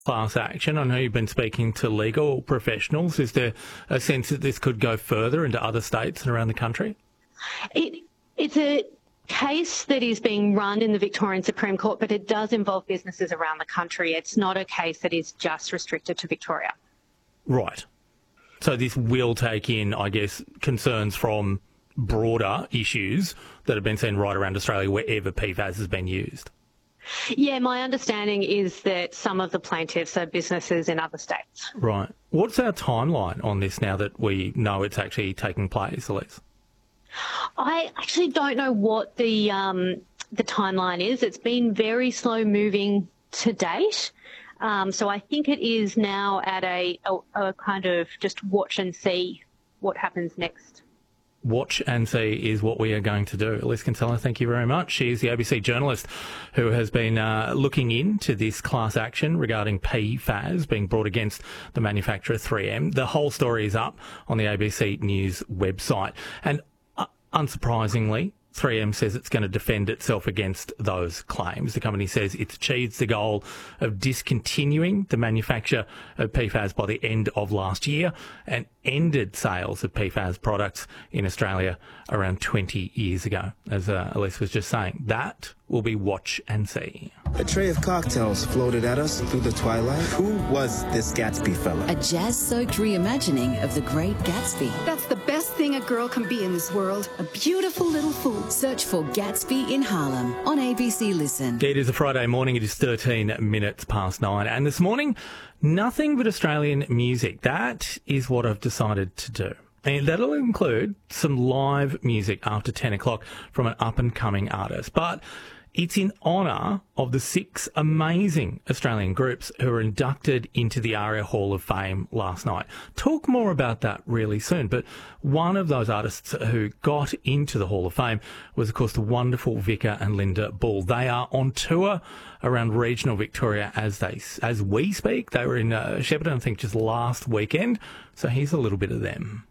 class action? I know you've been speaking to legal professionals. Is there a sense that this could go further into other states and around the country? It's a case that is being run in the Victorian Supreme Court, but it does involve businesses around the country. It's not a case that is just restricted to Victoria. Right. So this will take in, I guess, concerns from broader issues that have been seen right around Australia wherever PFAS has been used. Yeah, my understanding is that some of the plaintiffs are businesses in other states. Right. What's our timeline on this now that we know it's actually taking place, Elise? I actually don't know what the timeline is. It's been very slow moving to date. So I think it is now at a kind of just watch and see what happens next. Watch and see is what we are going to do. Elise Kinsella, thank you very much. She is the ABC journalist who has been looking into this class action regarding PFAS being brought against the manufacturer 3M. The whole story is up on the ABC News website. And unsurprisingly, 3M says it's going to defend itself against those claims. The company says it's achieved the goal of discontinuing the manufacture of PFAS by the end of last year and ended sales of PFAS products in Australia around 20 years ago. As Elise was just saying, that will be watch and see. A tray of cocktails floated at us through the twilight. Who was this Gatsby fella? A jazz-soaked reimagining of The Great Gatsby. That's the best thing a girl can be in this world. A beautiful little fool. Search for Gatsby in Harlem on ABC Listen. It is a Friday morning. It is 13 minutes past 9. And this morning, nothing but Australian music. That is what I've decided to do. And that'll include some live music after 10 o'clock from an up-and-coming artist. But it's in honour of the 6 amazing Australian groups who were inducted into the ARIA Hall of Fame last night. Talk more about that really soon. But one of those artists who got into the Hall of Fame was, of course, the wonderful Vika and Linda Bull. They are on tour around regional Victoria as we speak. They were in Shepparton, I think, just last weekend. So here's a little bit of them.